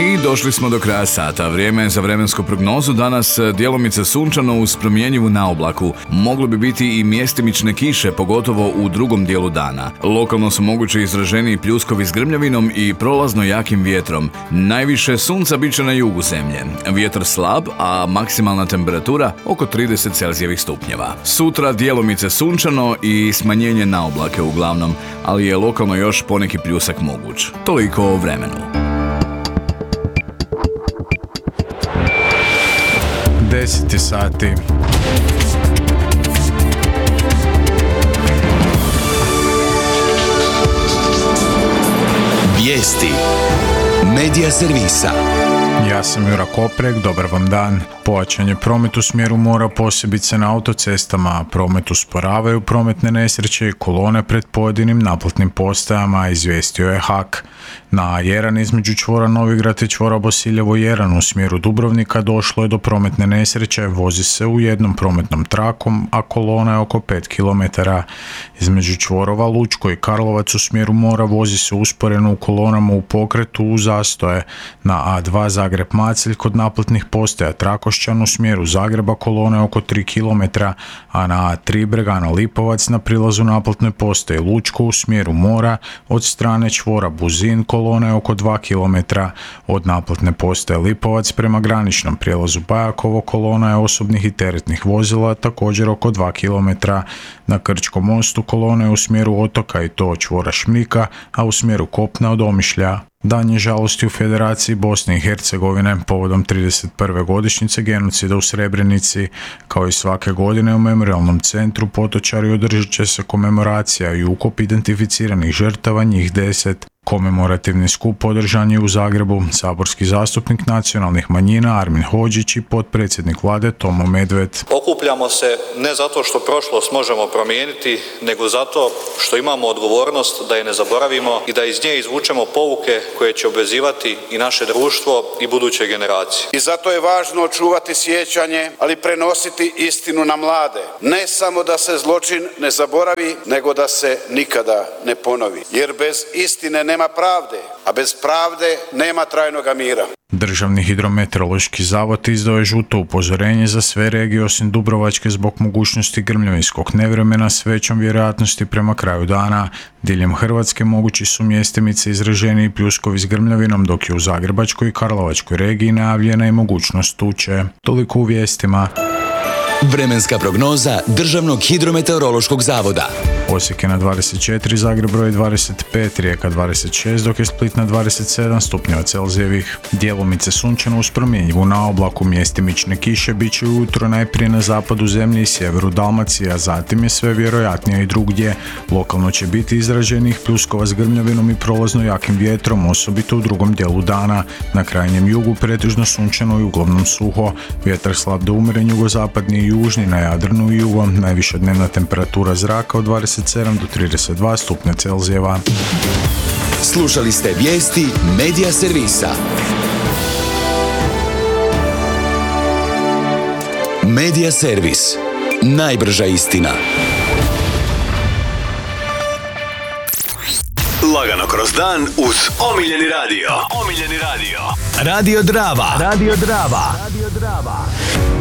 I došli smo do kraja sata. Vrijeme za vremensku prognozu. Danas djelomice sunčano uz promjenjivu naoblaku. Moglo bi biti i mjestimične kiše, pogotovo u drugom dijelu dana. Lokalno su mogući izraženiji pljuskovi s grmljavinom i prolazno jakim vjetrom. Najviše sunca bit će na jugu zemlje. Vjetar slab, a maksimalna temperatura oko 30 Celzijevih stupnjeva. Sutra djelomice sunčano i smanjenje naoblake uglavnom, ali je lokalno još poneki pljusak moguć. Toliko o vremenu. 10 sati. Vijesti Medija servisa. Ja sam Jura Koprek, dobar vam dan. Pojačan je promet u smjeru mora, posebice na autocestama. Promet usporavaju prometne nesreće i kolone pred pojedinim naplatnim postajama, izvijestio je HAK. Na A1 između čvora Novigrad i čvora Bosiljevo-Jeran u smjeru Dubrovnika došlo je do prometne nesreće, vozi se u jednom prometnom trakom, a kolona je oko 5 km. Između čvorova Lučko i Karlovac u smjeru mora vozi se usporeno u kolonama u pokretu u zastoje. Na A2 Zagreb-Macelj kod naplatnih postaja Trakošćan u smjeru Zagreba kolone oko 3 km, a na A3 Bregana-Lipovac na prilazu naplatne postaje Lučko u smjeru mora od strane čvora Buzin kolona je oko 2 km. Od naplatne postaje Lipovac prema graničnom prijelazu Bajakovo kolona je osobnih i teretnih vozila također oko 2 km. Na Krčkom mostu kolona je u smjeru otoka i to od čvora Šmrika, a u smjeru kopna od Omišlja. Dan je žalosti u Federaciji Bosne i Hercegovine povodom 31. godišnjice genocida u Srebrenici. Kao i svake godine u Memorijalnom centru Potočari održat će se komemoracija i ukop identificiranih žrtava, njih 10. Komemorativni skup održan je u Zagrebu. Saborski zastupnik nacionalnih manjina Armin Hodžić i potpredsjednik vlade Tomo Medved. Okupljamo se ne zato što prošlost možemo promijeniti, nego zato što imamo odgovornost da je ne zaboravimo i da iz nje izvučemo pouke koje će obvezivati i naše društvo i buduće generacije. I zato je važno očuvati sjećanje, ali prenositi istinu na mlade. Ne samo da se zločin ne zaboravi, nego da se nikada ne ponovi. Jer bez istine nema pravde, a bez pravde nema trajnoga mira. Državni hidrometeorološki zavod izdao je žuto upozorenje za sve regije osim Dubrovačke zbog mogućnosti grmljavinskog nevremena s većom vjerojatnosti prema kraju dana. Diljem Hrvatske mogući su mjestimice izraženiji pljuskovi s grmljavinom, dok je u Zagrebačkoj i Karlovačkoj regiji najavljena i mogućnost tuče. Toliko u vijestima. Vremenska prognoza Državnog hidrometeorološkog zavoda. Osijek je na 24, Zagreb broj 25, Rijeka 26, dok je Split na 27 stupnjeva Celzijevih. Djelomice sunčano uz promjenjivu naoblaku, mjestimične kiše bit će ujutro najprije na zapadu zemlje i sjeveru Dalmacije, a zatim je sve vjerojatnije i drugdje. Lokalno će biti izraženih pljuskova s grmljavinom i prolazno jakim vjetrom, osobito u drugom dijelu dana. Na krajnjem jugu pretežno sunčano i uglavnom suho. Vjetar slab do umjeren jugozapadni i južni, na Jadranu i jugom. Najviša dnevna temperatura zraka od 27 do 32 stupnja Celzijeva. Slušali ste vijesti Medija servisa. Medija servis. Najbrža istina. Lagano kroz dan uz omiljeni radio. Radio Drava.